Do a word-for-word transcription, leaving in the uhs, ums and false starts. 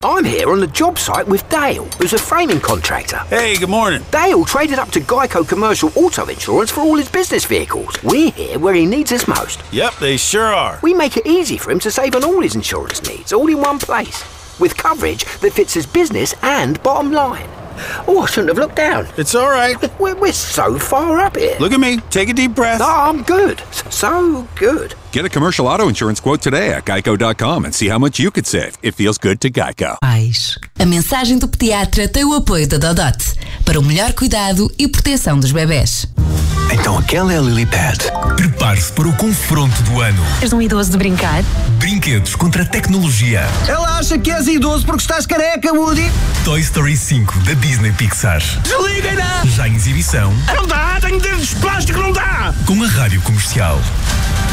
I'm here on the job site with Dale, who's a framing contractor. Hey, good morning. Dale traded up to Geico Commercial Auto Insurance for all his business vehicles. We're here where he needs us most. Yep, they sure are. We make it easy for him to save on all his insurance needs, all in one place, with coverage that fits his business and bottom line. Oh, I shouldn't have looked down. It's all right. We're, we're so far up here. Look at me. Take a deep breath. Oh, I'm good. So good. Get a commercial auto insurance quote today at geico dot com and see how much you could save. It feels good to Geico. Pais. A mensagem do pediatra tem o apoio da Dodot para o melhor cuidado e proteção dos bebés. Então aquela é a Lilipad. Prepare-se para o confronto do ano. És um idoso de brincar? Brinquedos contra a tecnologia. Ela acha que és idoso porque estás careca, Woody. Toy Story cinco da Disney Pixar. Desliga-na! Já em exibição. Não dá, tenho dedos de plástico, não dá! Com a rádio comercial.